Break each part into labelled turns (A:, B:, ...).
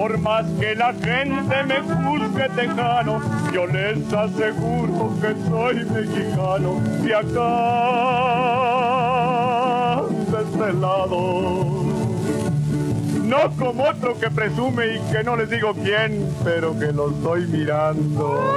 A: Por más que la gente me juzgue tejano, yo les aseguro que soy mexicano, de acá, de este lado. No como otro que presume y que no les digo quién, pero que lo estoy mirando.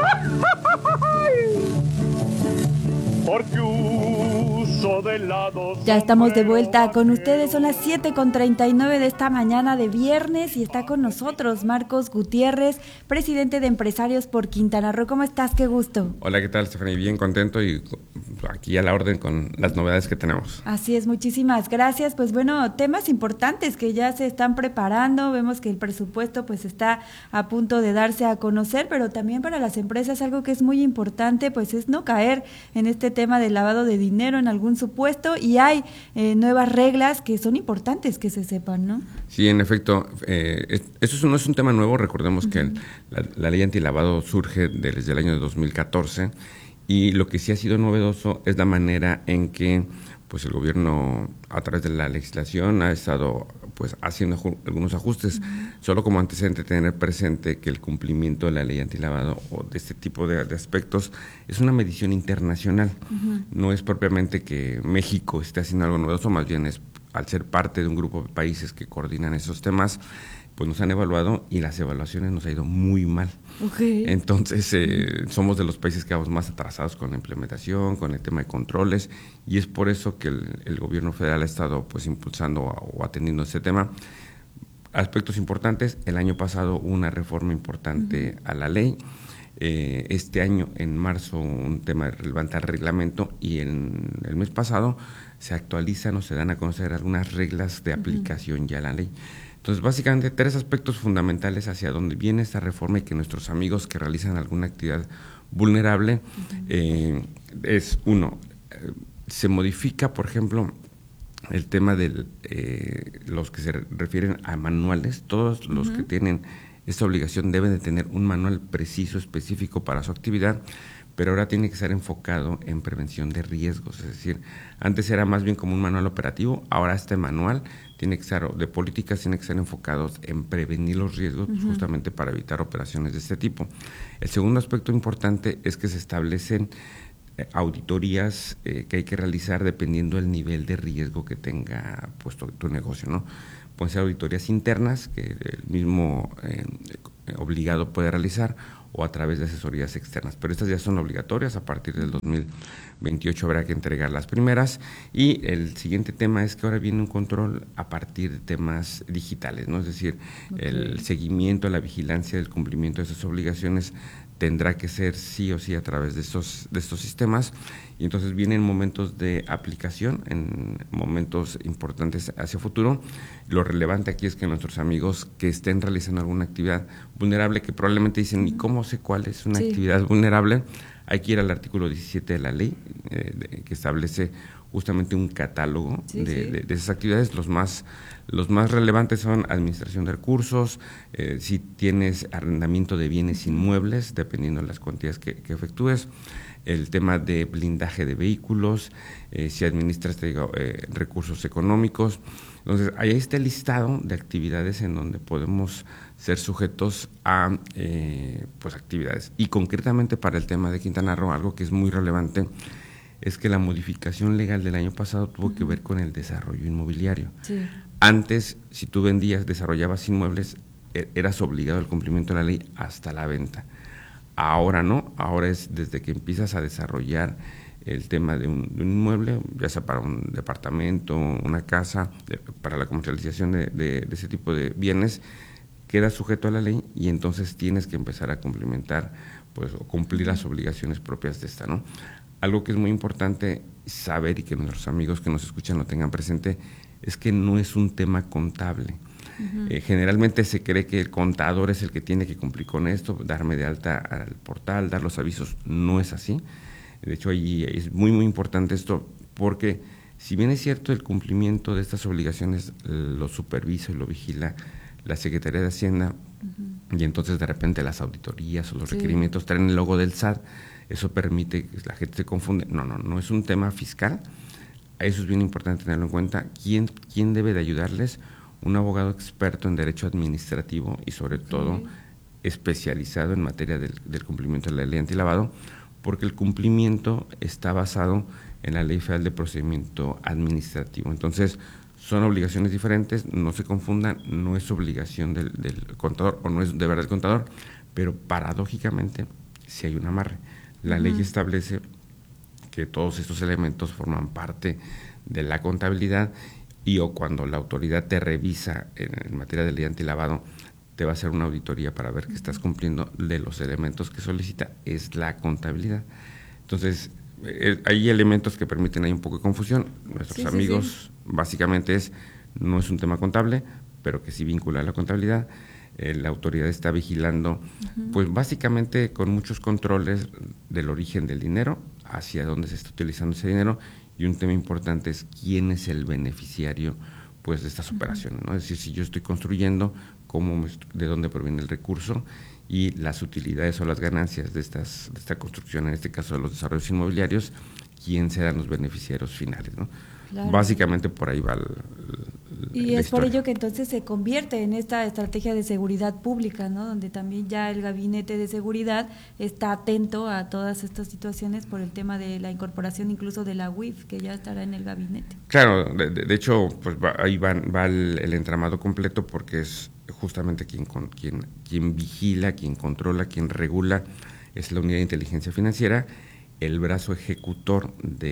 A: Porque uso de lado.
B: Ya estamos de vuelta con ustedes, son las 7:39 de esta mañana de viernes y está con nosotros Marcos Gutiérrez, presidente de Empresarios por Quintana Roo. ¿Cómo estás? Qué gusto.
C: Hola, ¿qué tal, Stephanie? Bien contento y aquí a la orden con las novedades que tenemos.
B: Así es, muchísimas gracias. Pues bueno, temas importantes que ya se están preparando. Vemos que el presupuesto pues está a punto de darse a conocer, pero también para las empresas algo que es muy importante pues es no caer en este tema del lavado de dinero en algún supuesto, y hay nuevas reglas que son importantes que se sepan, ¿no?
C: Sí, en efecto, eso no es un tema nuevo. Recordemos que la ley antilavado surge desde el año de 2014 y lo que sí ha sido novedoso es la manera en que pues el gobierno a través de la legislación ha estado pues haciendo algunos ajustes. Solo como antecedente tener presente que el cumplimiento de la ley antilavado o de este tipo de aspectos es una medición internacional. No es propiamente que México esté haciendo algo novedoso, más bien es al ser parte de un grupo de países que coordinan esos temas, pues nos han evaluado y las evaluaciones nos ha ido muy mal.
B: Okay.
C: Entonces, somos de los países que vamos más atrasados con la implementación, con el tema de controles, y es por eso que el gobierno federal ha estado pues impulsando o atendiendo este tema. Aspectos importantes: el año pasado hubo una reforma importante a la ley. Este año, en marzo, un tema relevante al reglamento, y en el mes pasado se actualizan o se dan a conocer algunas reglas de aplicación ya a la ley. Entonces, básicamente, tres aspectos fundamentales hacia donde viene esta reforma y que nuestros amigos que realizan alguna actividad vulnerable, es uno, se modifica, por ejemplo, el tema de los que se refieren a manuales. Todos los que tienen esta obligación deben de tener un manual preciso, específico para su actividad, pero ahora tiene que ser enfocado en prevención de riesgos. Es decir, antes era más bien como un manual operativo, ahora este manual tiene que ser de políticas, tiene que ser enfocados en prevenir los riesgos, justamente para evitar operaciones de este tipo. El segundo aspecto importante es que se establecen auditorías que hay que realizar dependiendo del nivel de riesgo que tenga pues tu negocio, ¿no? Pueden ser auditorías internas que el mismo obligado puede realizar, o a través de asesorías externas, pero estas ya son obligatorias. A partir del 2028 habrá que entregar las primeras, y el siguiente tema es que ahora viene un control a partir de temas digitales, ¿no? Es decir, el seguimiento, la vigilancia del cumplimiento de esas obligaciones tendrá que ser sí o sí a través de estos sistemas, y entonces vienen momentos de aplicación, en momentos importantes hacia futuro. Lo relevante aquí es que nuestros amigos que estén realizando alguna actividad vulnerable, que probablemente dicen, ¿y cómo sé cuál es una actividad vulnerable? Hay que ir al artículo 17 de la ley, que establece justamente un catálogo de esas actividades. Los más relevantes son administración de recursos, si tienes arrendamiento de bienes inmuebles, dependiendo de las cuantías que efectúes, el tema de blindaje de vehículos, si administras recursos económicos. Entonces, ahí está el listado de actividades en donde podemos ser sujetos a pues actividades. Y concretamente para el tema de Quintana Roo, algo que es muy relevante es que la modificación legal del año pasado tuvo que ver con el desarrollo inmobiliario. Antes, si tú desarrollabas inmuebles, eras obligado al cumplimiento de la ley hasta la venta. Ahora no, ahora es desde que empiezas a desarrollar el tema de un inmueble, ya sea para un departamento, una casa, para la comercialización de ese tipo de bienes, queda sujeto a la ley, y entonces tienes que empezar a cumplimentar, pues, o cumplir las obligaciones propias de esta, ¿no? Algo que es muy importante saber, y que nuestros amigos que nos escuchan lo tengan presente, es que no es un tema contable. Generalmente se cree que el contador es el que tiene que cumplir con esto, darme de alta al portal, dar los avisos. No es así. De hecho, ahí es muy, muy importante esto, porque si bien es cierto el cumplimiento de estas obligaciones lo supervisa y lo vigila la Secretaría de Hacienda, y entonces de repente las auditorías o los requerimientos traen el logo del SAT, eso permite que la gente se confunde. No es un tema fiscal. Eso es bien importante tenerlo en cuenta. ¿Quién debe de ayudarles? un abogado experto en derecho administrativo y sobre todo especializado en materia del cumplimiento de la ley antilavado, porque el cumplimiento está basado en la Ley Federal de Procedimiento Administrativo. Entonces, son obligaciones diferentes, no se confundan, no es obligación del contador o no es deber del contador, pero paradójicamente sí hay un amarre. La ley establece que todos estos elementos forman parte de la contabilidad y o cuando la autoridad te revisa en materia de ley antilavado, te va a hacer una auditoría para ver que estás cumpliendo de los elementos que solicita, es la contabilidad. Entonces, hay elementos que permiten ahí un poco de confusión. Nuestros amigos, básicamente no es un tema contable, pero que sí vincula a la contabilidad. La autoridad está vigilando, pues básicamente con muchos controles del origen del dinero, hacia dónde se está utilizando ese dinero, y un tema importante es quién es el beneficiario pues de estas operaciones, ¿no? Es decir, si yo estoy construyendo, de dónde proviene el recurso y las utilidades o las ganancias de esta construcción, en este caso de los desarrollos inmobiliarios, quién serán los beneficiarios finales, ¿no? Claro. Básicamente por ahí va
B: y es por ello que entonces se convierte en esta estrategia de seguridad pública, ¿no? Donde también ya el gabinete de seguridad está atento a todas estas situaciones por el tema de la incorporación incluso de la UIF, que ya estará en el gabinete.
C: Claro, de hecho, pues ahí va el entramado completo, porque es justamente quien vigila, quien controla, quien regula, es la unidad de inteligencia financiera. El brazo ejecutor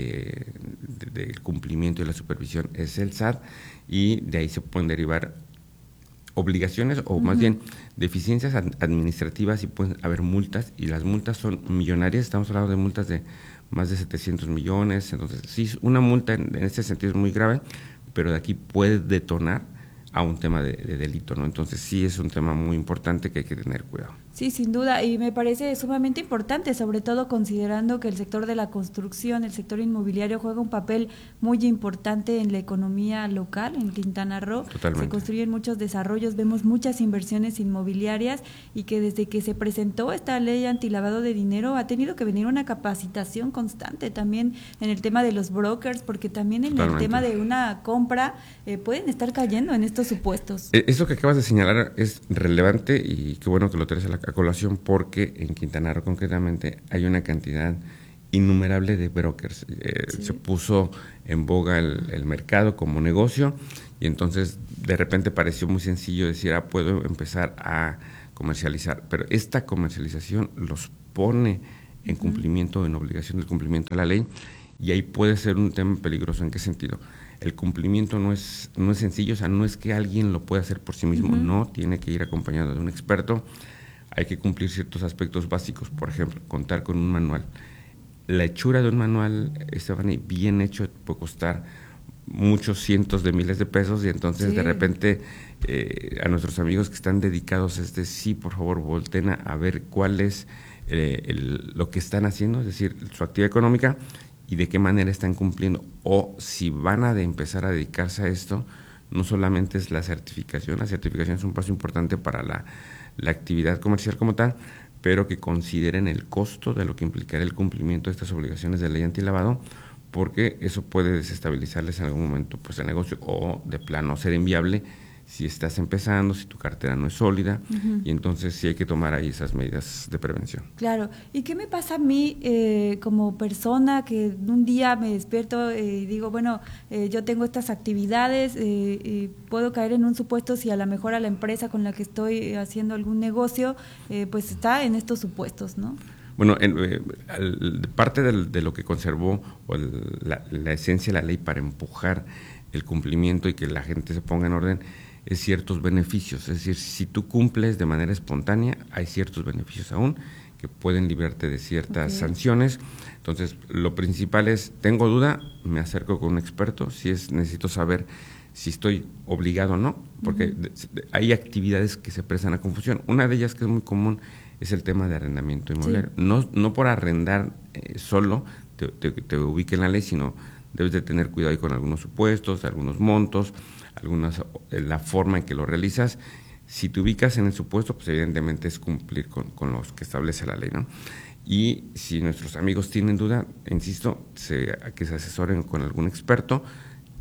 C: del cumplimiento y la supervisión es el SAT, y de ahí se pueden derivar obligaciones o más bien deficiencias administrativas, y pueden haber multas, y las multas son millonarias. Estamos hablando de multas de más de 700 millones, entonces sí, una multa en este sentido es muy grave, pero de aquí puede detonar a un tema de delito, ¿no? Entonces sí es un tema muy importante que hay que tener cuidado.
B: Sí, sin duda, y me parece sumamente importante, sobre todo considerando que el sector de la construcción, el sector inmobiliario juega un papel muy importante en la economía local, en Quintana Roo.
C: Totalmente.
B: Se construyen muchos desarrollos, vemos muchas inversiones inmobiliarias, y que desde que se presentó esta ley antilavado de dinero ha tenido que venir una capacitación constante también en el tema de los brokers, porque también en
C: Totalmente.
B: el tema de una compra pueden estar cayendo en estos supuestos.
C: Eso que acabas de señalar es relevante, y qué bueno que lo traes a colación, porque en Quintana Roo concretamente hay una cantidad innumerable de brokers. Se puso en boga el mercado como negocio, y entonces de repente pareció muy sencillo decir, puedo empezar a comercializar, pero esta comercialización los pone en cumplimiento, en obligación del cumplimiento de la ley, y ahí puede ser un tema peligroso. ¿En qué sentido? El cumplimiento no es sencillo, o sea, no es que alguien lo pueda hacer por sí mismo, no, tiene que ir acompañado de un experto. Hay que cumplir ciertos aspectos básicos, por ejemplo, contar con un manual. La hechura de un manual, Stephanie, bien hecho, puede costar muchos cientos de miles de pesos, y entonces de repente a nuestros amigos que están dedicados a sí, por favor, volteen a ver cuál es lo que están haciendo, es decir, su actividad económica, y de qué manera están cumpliendo, o si van a empezar a dedicarse a esto. No solamente es la certificación es un paso importante para la actividad comercial como tal, pero que consideren el costo de lo que implicará el cumplimiento de estas obligaciones de ley antilavado, porque eso puede desestabilizarles en algún momento pues el negocio, o de plano ser inviable si estás empezando, si tu cartera no es sólida, y entonces sí hay que tomar ahí esas medidas de prevención.
B: Claro. ¿Y qué me pasa a mí como persona que un día me despierto y digo, bueno, yo tengo estas actividades, y puedo caer en un supuesto si a lo mejor a la empresa con la que estoy haciendo algún negocio, pues está en estos supuestos, ¿no?
C: Bueno, parte de lo que conservó la esencia de la ley para empujar el cumplimiento y que la gente se ponga en orden es ciertos beneficios. Es decir, si tú cumples de manera espontánea, hay ciertos beneficios aún que pueden librarte de ciertas sanciones. Entonces, lo principal es, tengo duda, me acerco con un experto. Si necesito saber si estoy obligado o no, porque hay actividades que se prestan a confusión. Una de ellas, que es muy común, es el tema de arrendamiento inmobiliario. No por arrendar solo te ubique en la ley, sino debes de tener cuidado ahí con algunos supuestos, algunos montos, la forma en que lo realizas. Si te ubicas en el supuesto, pues evidentemente es cumplir con los que establece la ley, ¿no? Y si nuestros amigos tienen duda, insisto, que se asesoren con algún experto,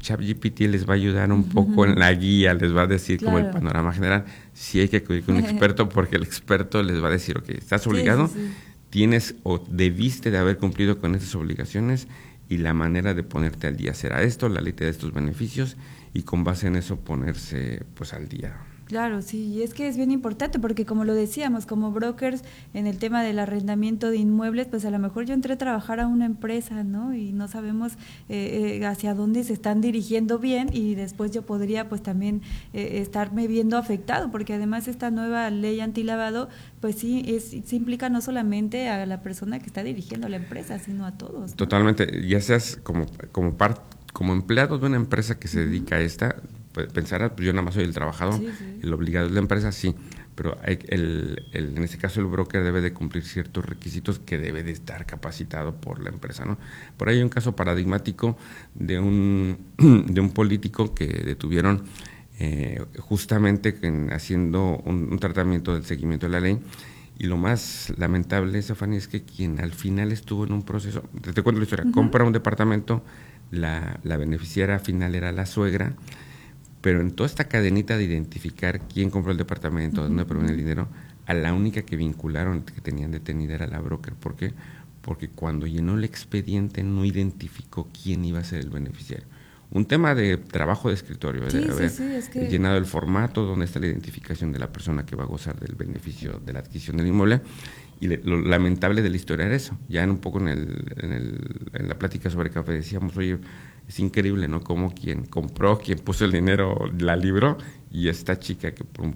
C: ChatGPT les va a ayudar un poco en la guía, les va a decir como el panorama general. Sí hay que acudir con un experto porque el experto les va a decir, ok, estás obligado, tienes o debiste de haber cumplido con estas obligaciones y la manera de ponerte al día será esto, la ley te da estos beneficios y con base en eso ponerse pues al día.
B: Claro, sí, y es que es bien importante porque como lo decíamos, como brokers en el tema del arrendamiento de inmuebles, pues a lo mejor yo entré a trabajar a una empresa, ¿no? Y no sabemos hacia dónde se están dirigiendo bien y después yo podría pues también estarme viendo afectado porque además esta nueva ley antilavado pues sí implica no solamente a la persona que está dirigiendo la empresa, sino a todos, ¿no?
C: Totalmente, ya seas como empleado de una empresa que se dedica a esta, pues pensar, pues yo nada más soy el trabajador, el obligado es la empresa, sí, pero en este caso el broker debe de cumplir ciertos requisitos que debe de estar capacitado por la empresa, ¿no? Por ahí hay un caso paradigmático de un político que detuvieron justamente haciendo un tratamiento del seguimiento de la ley. Y lo más lamentable, Fanny, es que quien al final estuvo en un proceso, te cuento la historia, compra un departamento, la beneficiaria final era la suegra, pero en toda esta cadenita de identificar quién compró el departamento, dónde proviene el dinero, a la única que vincularon, que tenían detenida era la broker. ¿Por qué? Porque cuando llenó el expediente no identificó quién iba a ser el beneficiario. Un tema de trabajo de escritorio, de haber llenado el formato donde está la identificación de la persona que va a gozar del beneficio de la adquisición del inmueble. Y lo lamentable de la historia era eso. Ya un poco en la plática sobre café decíamos, oye, es increíble, ¿no? Cómo quien compró, quien puso el dinero, la libró, y esta chica que por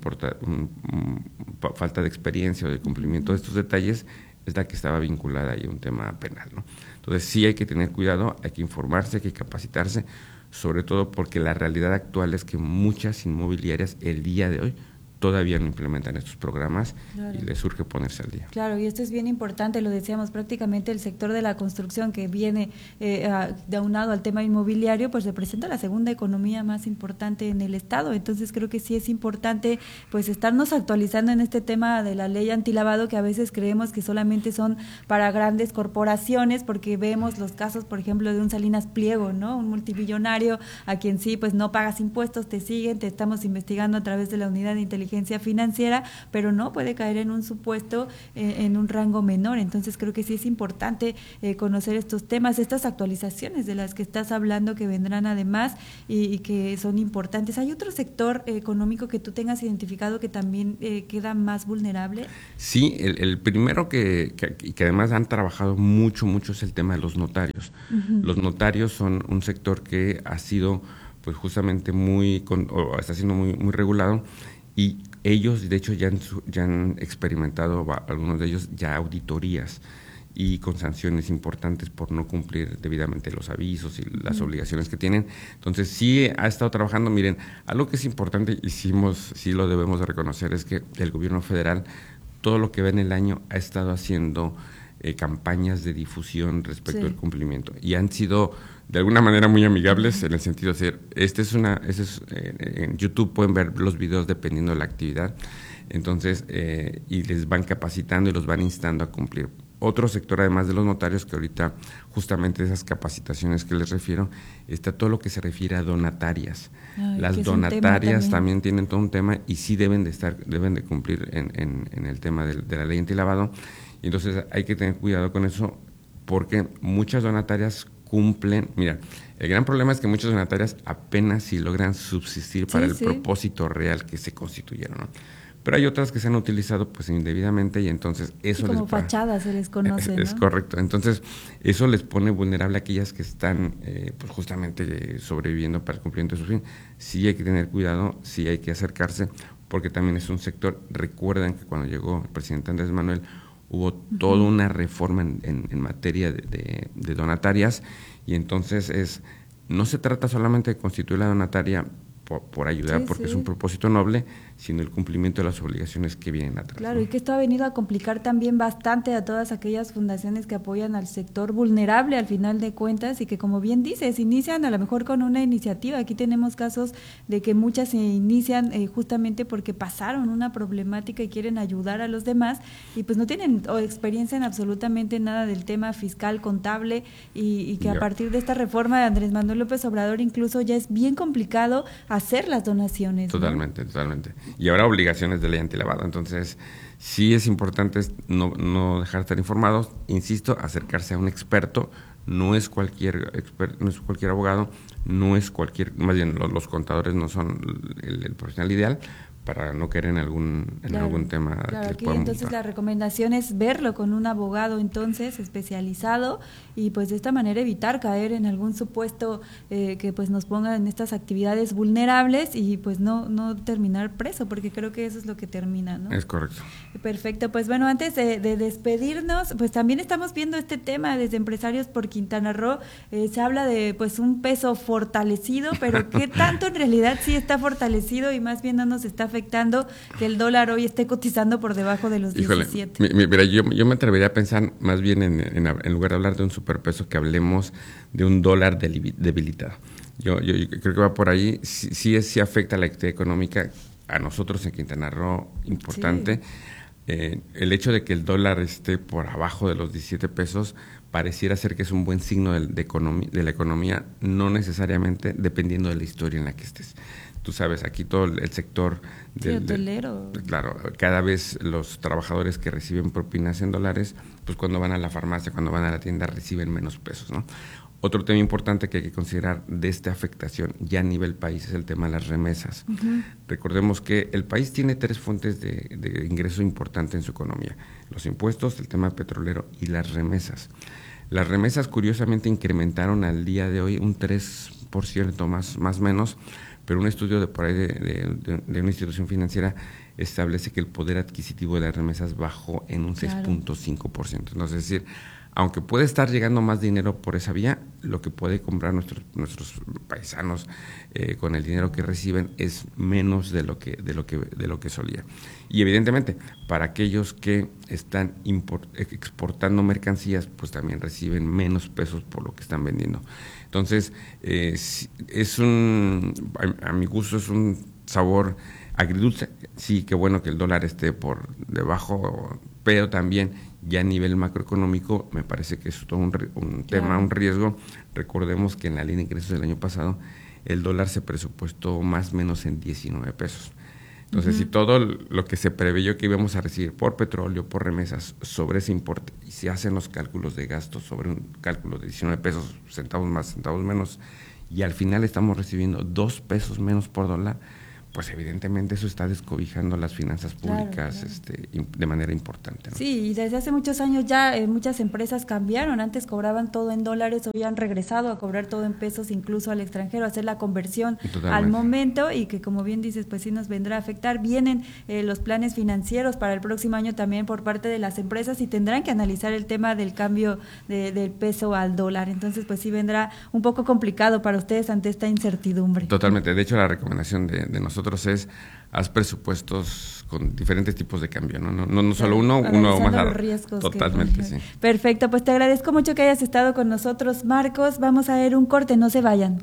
C: falta de experiencia o de cumplimiento de estos detalles es la que estaba vinculada ahí a un tema penal, ¿no? Entonces sí hay que tener cuidado, hay que informarse, hay que capacitarse, sobre todo porque la realidad actual es que muchas inmobiliarias el día de hoy todavía no implementan estos programas y les surge ponerse al día.
B: Claro, y esto es bien importante, lo decíamos, prácticamente el sector de la construcción que viene de aunado al tema inmobiliario, pues representa la segunda economía más importante en el estado, entonces creo que sí es importante pues estarnos actualizando en este tema de la ley antilavado que a veces creemos que solamente son para grandes corporaciones, porque vemos los casos, por ejemplo, de un Salinas Pliego, ¿no? Un multimillonario a quien sí, pues no pagas impuestos, te siguen, te estamos investigando a través de la unidad de inteligencia financiera, pero no puede caer en un supuesto en un rango menor. Entonces creo que sí es importante conocer estos temas, estas actualizaciones de las que estás hablando que vendrán además y que son importantes. ¿Hay otro sector económico que tú tengas identificado que también queda más vulnerable?
C: Sí, el primero que además han trabajado mucho es el tema de los notarios. Los notarios son un sector que ha sido pues justamente está siendo muy regulado. Y ellos, de hecho, ya han experimentado, algunos de ellos, ya auditorías y con sanciones importantes por no cumplir debidamente los avisos y las obligaciones que tienen. Entonces, sí ha estado trabajando. Miren, algo que es importante y sí lo debemos de reconocer es que el gobierno federal, todo lo que ve en el año, ha estado haciendo campañas de difusión respecto al cumplimiento. Y han sido de alguna manera muy amigables en el sentido de ser, en YouTube pueden ver los videos dependiendo de la actividad, entonces, y les van capacitando y los van instando a cumplir. Otro sector, además de los notarios, que ahorita justamente de esas capacitaciones que les refiero, está todo lo que se refiere a donatarias. Las donatarias también tienen todo un tema y sí deben de cumplir en el tema de la ley antilavado. Y entonces hay que tener cuidado con eso porque muchas donatarias cumplen. Mira, el gran problema es que muchas donatarias apenas si logran subsistir para el propósito real que se constituyeron, ¿no? Pero hay otras que se han utilizado pues indebidamente y entonces eso
B: como fachadas se les conoce, ¿no?
C: Es correcto. Entonces eso les pone vulnerable a aquellas que están pues justamente sobreviviendo para el cumplimiento de su fin. Sí hay que tener cuidado, sí hay que acercarse porque también es un sector. Recuerden que cuando llegó el presidente Andrés Manuel hubo toda una reforma en materia de donatarias y entonces no se trata solamente de constituir la donataria por ayudar, porque es un propósito noble, sino el cumplimiento de las obligaciones que vienen atrás.
B: Claro, ¿no? Y que esto ha venido a complicar también bastante a todas aquellas fundaciones que apoyan al sector vulnerable al final de cuentas, y que, como bien dices, inician a lo mejor con una iniciativa. Aquí tenemos casos de que muchas se inician justamente porque pasaron una problemática y quieren ayudar a los demás, y pues no tienen experiencia en absolutamente nada del tema fiscal, contable, y que a partir de esta reforma de Andrés Manuel López Obrador incluso ya es bien complicado hacer las donaciones.
C: Totalmente, ¿no? Totalmente. Y habrá obligaciones de ley antilavado. Entonces, sí es importante no dejar de estar informados. Insisto, acercarse a un experto. No es cualquier experto, no es cualquier abogado, más bien los contadores no son el profesional ideal para no caer en algún tema.
B: Claro, aquí entonces la recomendación es verlo con un abogado entonces especializado, y pues de esta manera evitar caer en algún supuesto que pues nos ponga en estas actividades vulnerables y pues no terminar preso, porque creo que eso es lo que termina, ¿no?
C: Es correcto.
B: Perfecto, pues bueno, antes de despedirnos, pues también estamos viendo este tema desde Empresarios por Quintana Roo. Se habla de pues un peso fortalecido, pero ¿qué tanto en realidad sí está fortalecido y más bien no nos está afectando que el dólar hoy esté cotizando por debajo de los 17?
C: Mira, yo me atrevería a pensar más bien en lugar de hablar de un superpeso, que hablemos de un dólar debilitado. Yo creo que va por ahí. Sí afecta a la actividad económica a nosotros en Quintana Roo, importante. Sí. El hecho de que el dólar esté por abajo de los 17 pesos pareciera ser que es un buen signo de la economía, no necesariamente, dependiendo de la historia en la que estés. Tú sabes, aquí todo el sector
B: hotelero.
C: Claro, cada vez los trabajadores que reciben propinas en dólares, pues cuando van a la farmacia, cuando van a la tienda, reciben menos pesos, ¿no? Otro tema importante que hay que considerar de esta afectación ya a nivel país es el tema de las remesas. Uh-huh. Recordemos que el país tiene 3 fuentes de ingreso importante en su economía: los impuestos, el tema petrolero y las remesas. Las remesas, curiosamente, incrementaron al día de hoy un 3% más o menos, pero un estudio de por ahí de una institución financiera establece que el poder adquisitivo de las remesas bajó en un 6.5%. Entonces, es decir, aunque puede estar llegando más dinero por esa vía, lo que puede comprar nuestros paisanos con el dinero que reciben es menos de lo que solía. Y evidentemente, para aquellos que están exportando mercancías, pues también reciben menos pesos por lo que están vendiendo. Entonces, a mi gusto es un sabor agridulce. Sí, qué bueno que el dólar esté por debajo, pero también ya a nivel macroeconómico me parece que es todo un tema, un riesgo. Recordemos que en la ley de ingresos del año pasado el dólar se presupuestó más o menos en 19 pesos. Entonces, si todo lo que se preveyó que íbamos a recibir por petróleo, por remesas, sobre ese importe, y se hacen los cálculos de gastos sobre un cálculo de 19 pesos, centavos más, centavos menos, y al final estamos recibiendo 2 pesos menos por dólar, pues evidentemente eso está descobijando las finanzas públicas, claro. De manera importante, ¿no? Sí,
B: y desde hace muchos años ya muchas empresas cambiaron. Antes cobraban todo en dólares, hoy han regresado a cobrar todo en pesos, incluso al extranjero, a hacer la conversión al momento, y que, como bien dices, pues sí nos vendrá a afectar. Vienen los planes financieros para el próximo año también por parte de las empresas, y tendrán que analizar el tema del cambio del peso al dólar. Entonces, pues sí vendrá un poco complicado para ustedes ante esta incertidumbre.
C: Totalmente. De hecho, la recomendación de nosotros es: haz presupuestos con diferentes tipos de cambio, no solo uno más
B: los riesgos.
C: Totalmente, sí.
B: Perfecto, pues te agradezco mucho que hayas estado con nosotros, Marcos. Vamos a ver un corte, no se vayan.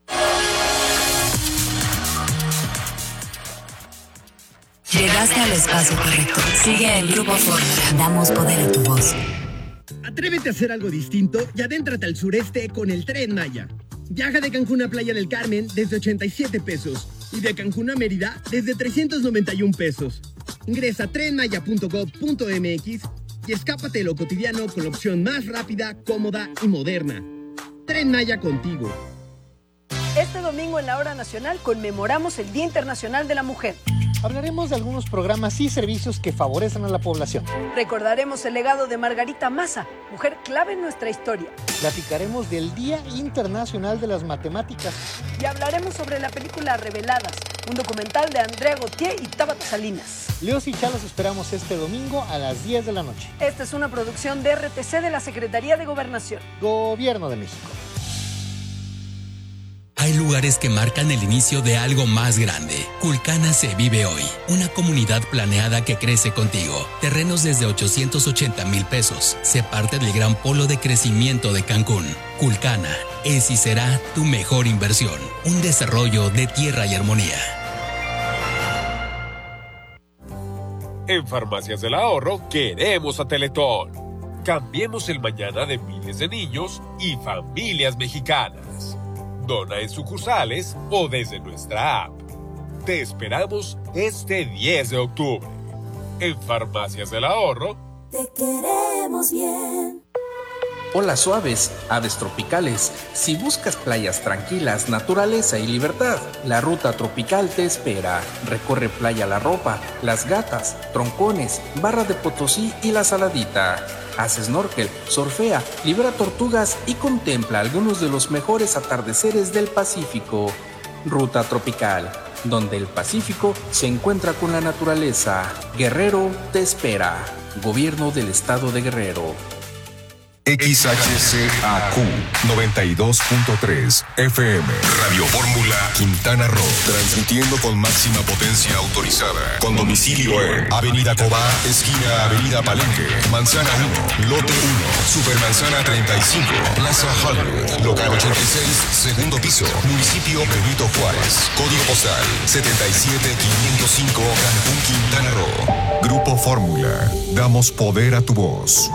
D: Llegaste al espacio correcto. Sigue el Grupo Fórmula. Damos poder a tu voz.
E: Atrévete a hacer algo distinto y adéntrate al sureste con el Tren Maya. Viaja de Cancún a Playa del Carmen desde 87 pesos y de Cancún a Mérida desde 391 pesos. Ingresa a trenmaya.gov.mx y escápate de lo cotidiano con la opción más rápida, cómoda y moderna. Tren Maya contigo.
F: Este domingo en la Hora Nacional conmemoramos el Día Internacional de la Mujer.
G: Hablaremos de algunos programas y servicios que favorecen a la población.
F: Recordaremos el legado de Margarita Maza, mujer clave en nuestra historia.
G: Platicaremos del Día Internacional de las Matemáticas.
F: Y hablaremos sobre la película Reveladas, un documental de Andrea Gautier y Tabata Salinas.
G: Leos y Chá los esperamos este domingo a las 10 de la noche.
F: Esta es una producción de RTC de la Secretaría de Gobernación.
G: Gobierno de México.
H: Hay lugares que marcan el inicio de algo más grande. Culcana se vive hoy. Una comunidad planeada que crece contigo. Terrenos desde 880,000 pesos. Se parte del gran polo de crecimiento de Cancún. Culcana es y será tu mejor inversión. Un desarrollo de tierra y armonía.
I: En Farmacias del Ahorro queremos a Teletón. Cambiemos el mañana de miles de niños y familias mexicanas. Dona en sucursales o desde nuestra app. Te esperamos este 10 de octubre. En Farmacias del Ahorro.
J: Te queremos bien.
K: Hola suaves, aves tropicales. Si buscas playas tranquilas, naturaleza y libertad, la ruta tropical te espera. Recorre Playa La Ropa, Las Gatas, Troncones, Barra de Potosí y La Saladita. Haz snorkel, surfea, libera tortugas y contempla algunos de los mejores atardeceres del Pacífico. Ruta tropical, donde el Pacífico se encuentra con la naturaleza. Guerrero te espera. Gobierno del Estado de Guerrero.
L: XHCAQ 92.3 FM Radio Fórmula Quintana Roo, transmitiendo con máxima potencia autorizada, con domicilio en Avenida Cobá, esquina Avenida Palenque, Manzana 1, Lote 1, Supermanzana 35, Plaza Hollywood, local 86, segundo piso, municipio Benito Juárez, código postal 77505, Cancún, Quintana Roo. Grupo Fórmula, damos poder a tu voz.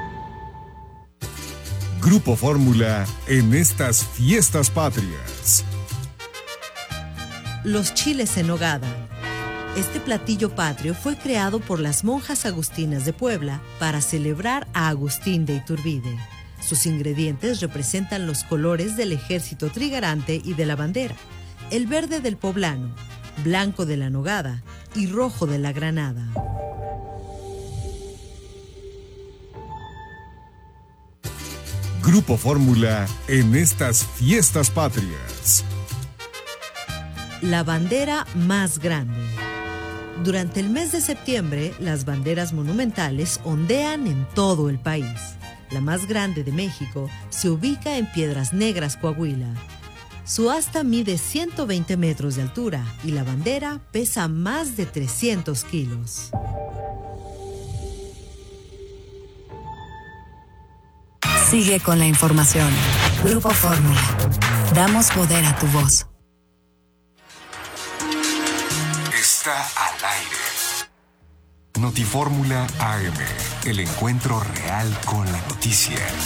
L: Grupo Fórmula en estas fiestas patrias.
M: Los chiles en nogada. Este platillo patrio fue creado por las monjas agustinas de Puebla para celebrar a Agustín de Iturbide. Sus ingredientes representan los colores del ejército trigarante y de la bandera: el verde del poblano, blanco de la nogada y rojo de la granada.
L: Grupo Fórmula en estas fiestas patrias.
M: La bandera más grande. Durante el mes de septiembre, las banderas monumentales ondean en todo el país. La más grande de México se ubica en Piedras Negras, Coahuila. Su asta mide 120 metros de altura y la bandera pesa más de 300 kilos.
D: Sigue con la información. Grupo Fórmula. Damos poder a tu voz.
L: Está al aire. Notifórmula AM. El encuentro real con la noticia.